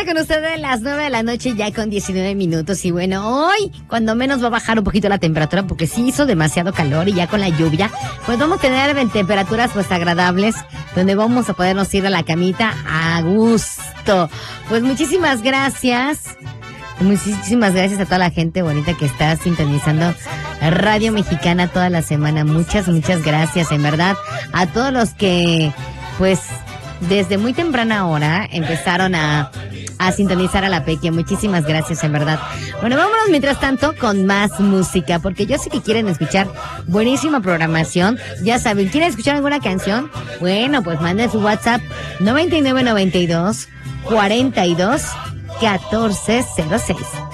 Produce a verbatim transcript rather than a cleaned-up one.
vuelta con ustedes a las nueve de la noche, ya con diecinueve minutos. Y bueno, hoy, cuando menos va a bajar un poquito la temperatura, porque sí hizo demasiado calor y ya con la lluvia, pues vamos a tener temperaturas pues agradables, donde vamos a podernos ir a la camita a gusto. Pues muchísimas gracias. Muchísimas gracias a toda la gente bonita que está sintonizando Radio Mexicana toda la semana. Muchas, muchas gracias, en verdad. A todos los que, pues, desde muy temprana hora empezaron a, a sintonizar a la Peque. Muchísimas gracias, en verdad. Bueno, vámonos mientras tanto con más música, porque yo sé que quieren escuchar buenísima programación. Ya saben, ¿quieren escuchar alguna canción? Bueno, pues manden su WhatsApp noventa y nueve noventa y dos cuarenta y dos catorce cero seis.